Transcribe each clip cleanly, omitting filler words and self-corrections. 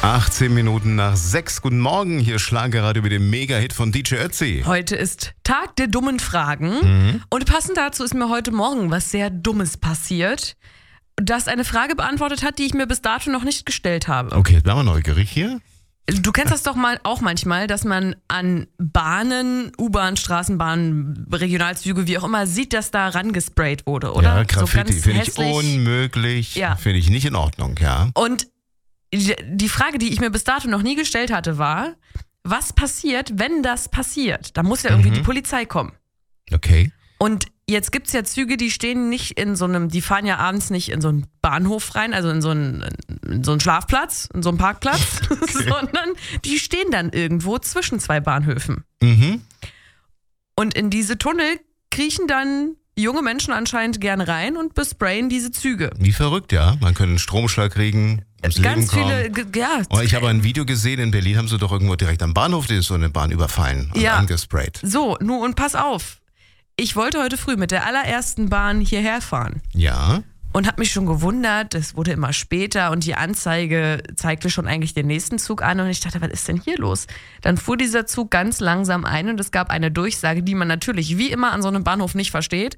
18 Minuten nach 6. Guten Morgen, hier Schlagerradio mit dem Mega-Hit von DJ Ötzi. Heute ist Tag der dummen Fragen und passend dazu ist mir heute Morgen was sehr Dummes passiert, das eine Frage beantwortet hat, die ich mir bis dato noch nicht gestellt habe. Okay, jetzt bleiben wir neugierig hier. Du kennst das doch auch manchmal, dass man an Bahnen, U-Bahn, Straßenbahnen, Regionalzüge, wie auch immer, sieht, dass da rangesprayt wurde, oder? Ja, Graffiti so finde ich unmöglich, finde ich nicht in Ordnung, ja. Und die Frage, die ich mir bis dato noch nie gestellt hatte, war, was passiert, wenn das passiert? Da muss ja irgendwie die Polizei kommen. Okay. Und jetzt gibt's ja Züge, die stehen nicht in so einem, die fahren ja abends nicht in so einen Bahnhof rein, also in so einen Schlafplatz, in so einen Parkplatz, sondern die stehen dann irgendwo zwischen zwei Bahnhöfen. Und in diese Tunnel kriechen dann junge Menschen anscheinend gerne rein und besprayen diese Züge. Wie verrückt, ja. Man könnte einen Stromschlag kriegen, ums Ganz Leben viele, kommen. ja. Oh, ich habe ein Video gesehen, in Berlin haben sie doch irgendwo direkt am Bahnhof so eine Bahn überfallen und angesprayt. So, nun und pass auf. Ich wollte heute früh mit der allerersten Bahn hierher fahren. Ja. Und habe mich schon gewundert, es wurde immer später und die Anzeige zeigte schon eigentlich den nächsten Zug an und ich dachte, was ist denn hier los? Dann fuhr dieser Zug ganz langsam ein und es gab eine Durchsage, die man natürlich wie immer an so einem Bahnhof nicht versteht.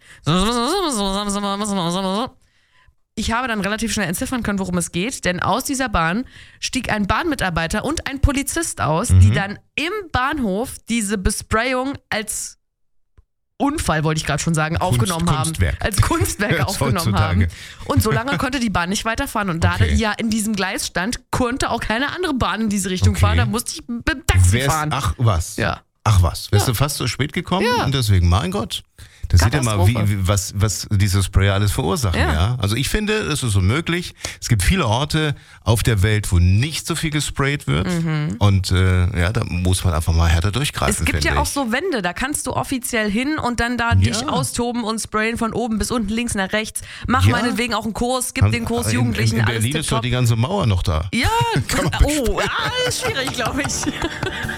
Ich habe dann relativ schnell entziffern können, worum es geht, denn aus dieser Bahn stieg ein Bahnmitarbeiter und ein Polizist aus, die dann im Bahnhof diese Besprayung als Unfall, wollte ich gerade schon sagen, aufgenommen haben. Als Kunstwerk aufgenommen haben. Und so lange konnte die Bahn nicht weiterfahren. Und da die ja in diesem Gleis stand, konnte auch keine andere Bahn in diese Richtung fahren. Da musste ich mit dem Taxi fahren. Ach was. Ja. Ach was. Wärst du fast so spät gekommen? Ja. Und deswegen, mein Gott. Das sieht ja mal, was dieses Spray alles verursachen. Ja. Also ich finde, es ist unmöglich. Es gibt viele Orte auf der Welt, wo nicht so viel gesprayt wird. Und da muss man einfach mal härter durchgreifen. Es gibt ja auch so Wände, da kannst du offiziell hin und dann da dich austoben und sprayen von oben bis unten, links nach rechts. Mach meinetwegen auch einen Kurs, gib den Kurs Jugendlichen. In Berlin ist doch die ganze Mauer noch da. Ja, ist schwierig, glaube ich.